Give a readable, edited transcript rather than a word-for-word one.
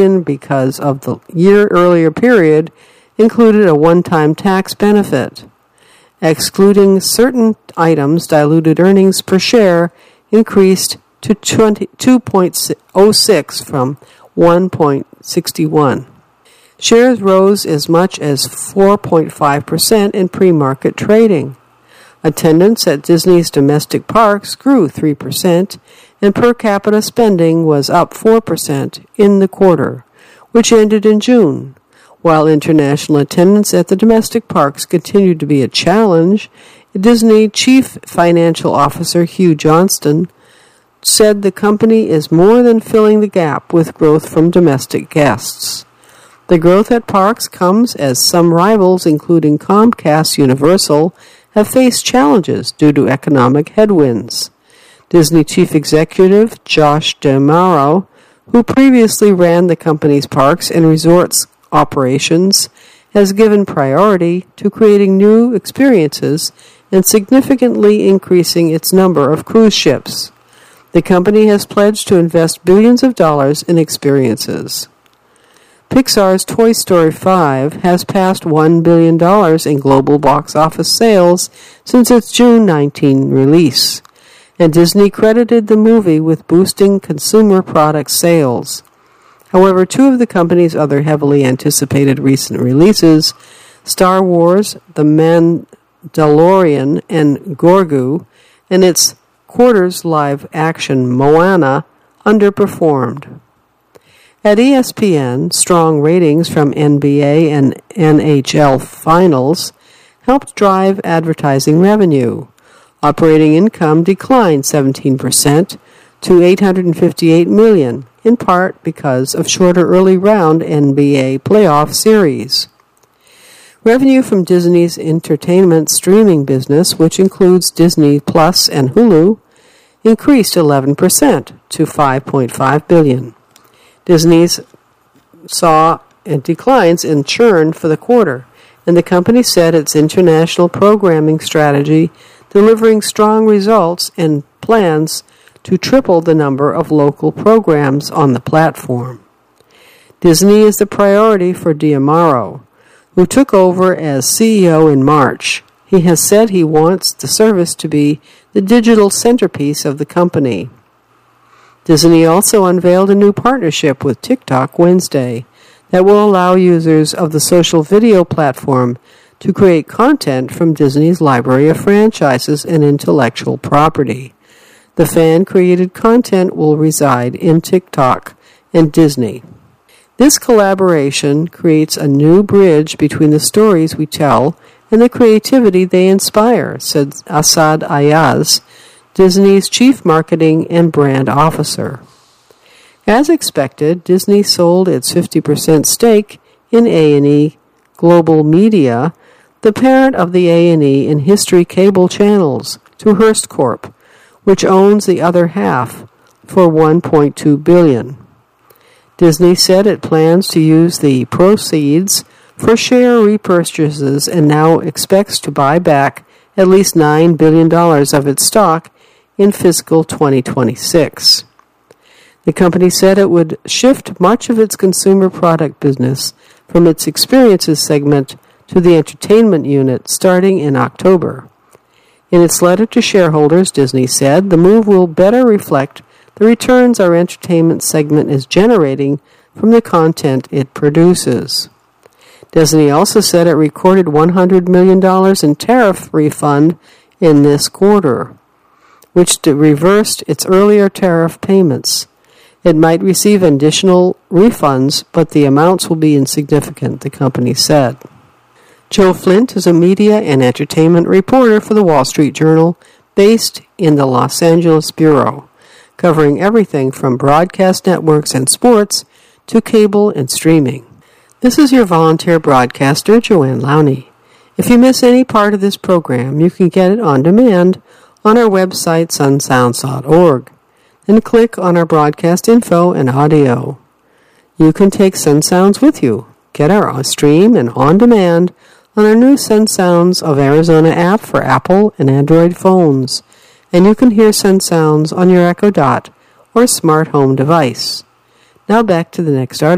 billion because of the year earlier period included a one-time tax benefit. Excluding certain items, diluted earnings per share increased to 2.06 from 1.61. Shares rose as much as 4.5% in pre-market trading. Attendance at Disney's domestic parks grew 3%, and per capita spending was up 4% in the quarter, which ended in June. While international attendance at the domestic parks continued to be a challenge, Disney Chief Financial Officer Hugh Johnston said the company is more than filling the gap with growth from domestic guests. The growth at parks comes as some rivals, including Comcast Universal, have faced challenges due to economic headwinds. Disney Chief Executive Josh D'Amaro, who previously ran the company's parks and resorts operations, has given priority to creating new experiences and significantly increasing its number of cruise ships. The company has pledged to invest billions of dollars in experiences. Pixar's Toy Story 5 has passed $1 billion in global box office sales since its June 19 release, and Disney credited the movie with boosting consumer product sales. However, two of the company's other heavily anticipated recent releases, Star Wars, The Mandalorian, and Grogu, and its quarter's live-action Moana, underperformed. At ESPN, strong ratings from NBA and NHL finals helped drive advertising revenue. Operating income declined 17% to $858 million, in part because of shorter early round NBA playoff series. Revenue from Disney's entertainment streaming business, which includes Disney Plus and Hulu, increased 11% to $5.5 billion. Disney's saw declines in churn for the quarter, and the company said its international programming strategy delivering strong results and plans to triple the number of local programs on the platform. Disney is the priority for D'Amaro, who took over as CEO in March. He has said he wants the service to be the digital centerpiece of the company. Disney also unveiled a new partnership with TikTok Wednesday that will allow users of the social video platform to create content from Disney's library of franchises and intellectual property. The fan-created content will reside in TikTok and Disney. This collaboration creates a new bridge between the stories we tell and the creativity they inspire, said Asad Ayaz, Disney's chief marketing and brand officer. As expected, Disney sold its 50% stake in A&E Global Media, the parent of the A&E and History cable channels, to Hearst Corp., which owns the other half, for $1.2 billion. Disney said it plans to use the proceeds for share repurchases and now expects to buy back at least $9 billion of its stock in fiscal 2026. The company said it would shift much of its consumer product business from its experiences segment to the entertainment unit starting in October. In its letter to shareholders, Disney said the move will better reflect the returns our entertainment segment is generating from the content it produces. Disney also said it recorded $100 million in tariff refund in this quarter, which reversed its earlier tariff payments. It might receive additional refunds, but the amounts will be insignificant, the company said. Joe Flint is a media and entertainment reporter for the Wall Street Journal, based in the Los Angeles Bureau, covering everything from broadcast networks and sports to cable and streaming. This is your volunteer broadcaster, Joanne Lowney. If you miss any part of this program, you can get it on demand on our website, sunsounds.org. Then click on our broadcast info and audio. You can take Sun Sounds with you. Get our stream and on demand on our new Sun Sounds of Arizona app for Apple and Android phones. And you can hear Sun Sounds on your Echo Dot or smart home device. Now back to the next article.